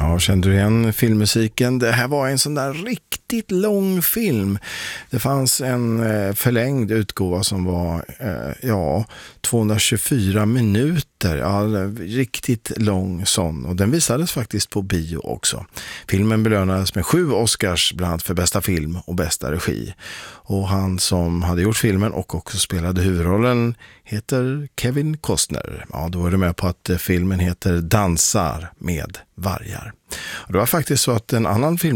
Ja, kände du igen filmmusiken? Det här var en sån där riktigt lång film. Det fanns en förlängd utgåva som var 224 minuter. Ja, riktigt lång sån. Och den visades faktiskt på bio också. Filmen belönades med 7 Oscars, bland annat för bästa film och bästa regi. Och han som hade gjort filmen och också spelade huvudrollen heter Kevin Costner. Ja, då är det med på att filmen heter Dansar med vargar. Och det var faktiskt så att en annan film